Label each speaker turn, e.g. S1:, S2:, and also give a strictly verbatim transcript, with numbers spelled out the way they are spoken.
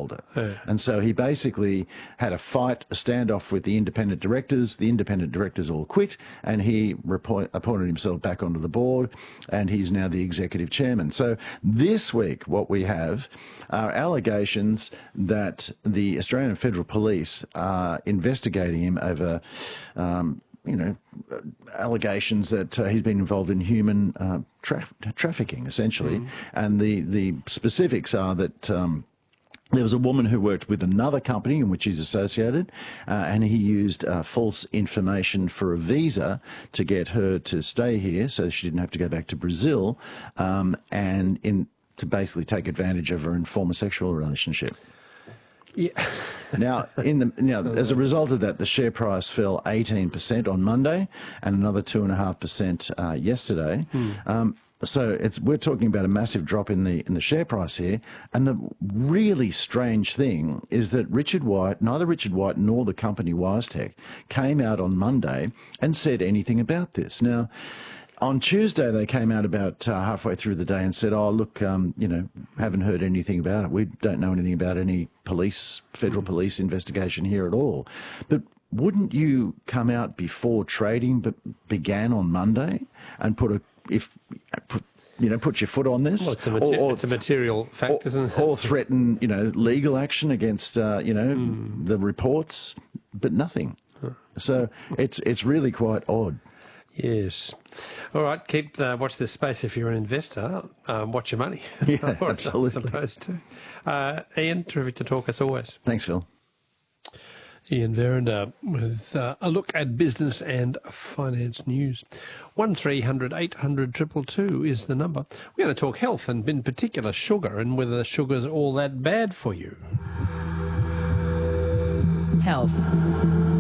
S1: shareholder.
S2: Yeah.
S1: And so he basically had a fight, a standoff with the independent directors. The independent directors all quit, and he report, appointed himself back onto the board, and he's now the executive chairman. So this week what we have are allegations that the Australian Federal Police are investigating him over um, you know, allegations that uh, he's been involved in human uh, tra trafficking, essentially. Mm. And the, the specifics are that um, there was a woman who worked with another company in which he's associated, uh, and he used uh, false information for a visa to get her to stay here so she didn't have to go back to Brazil, um, and in to basically take advantage of her and form a sexual relationship.
S2: Yeah.
S1: Now, in the now, as a result of that, the share price fell eighteen percent on Monday and another two and a half percent uh, yesterday. Hmm. Um, so it's we're talking about a massive drop in the in the share price here. And the really strange thing is that Richard White, neither Richard White nor the company WiseTech, came out on Monday and said anything about this. Now, on Tuesday, they came out about uh, halfway through the day and said, oh, look, um, you know, haven't heard anything about it. We don't know anything about any police, federal police investigation here at all. But wouldn't you come out before trading but began on Monday and put a, if, put, you know, put your foot on this?
S2: Well, it's a, mater or, or, it's a material fact,
S1: or,
S2: isn't it?
S1: Or threaten, you know, legal action against, uh, you know, mm. the reports, but nothing. Huh. So it's, it's really quite odd.
S2: Yes. All right, keep uh, watch this space if you're an investor. Um, watch your money.
S1: Yeah,
S2: or
S1: absolutely.
S2: Supposed to. Uh, Ian, terrific to talk as always.
S1: Thanks, Phil.
S2: Ian Verender with uh, a look at business and finance news. one three hundred eight hundred two two two is the number. We're going to talk health and in particular sugar and whether sugar's all that bad for you.
S3: Health.